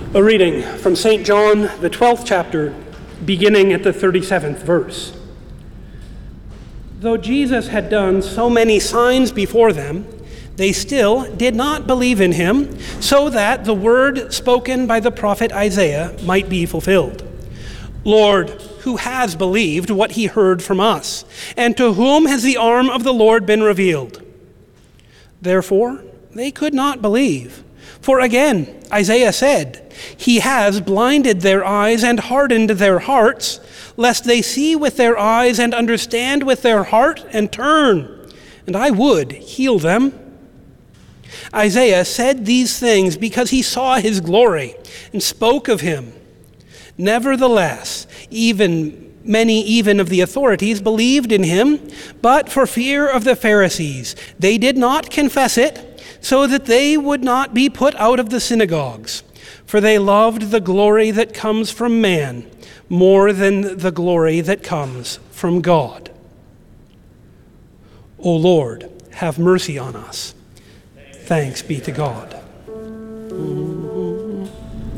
A reading from St. John, the 12th chapter, beginning at the 37th verse. Though Jesus had done so many signs before them, they still did not believe in him, so that the word spoken by the prophet Isaiah might be fulfilled. Lord, who has believed what he heard from us, and to whom has the arm of the Lord been revealed? Therefore, they could not believe. For again, Isaiah said, He has blinded their eyes and hardened their hearts, lest they see with their eyes and understand with their heart and turn, and I would heal them. Isaiah said these things because he saw his glory and spoke of him. Nevertheless, many of the authorities believed in him, but for fear of the Pharisees, they did not confess it, so that they would not be put out of the synagogues. For they loved the glory that comes from man more than the glory that comes from God. O Lord, have mercy on us. Thanks be to God.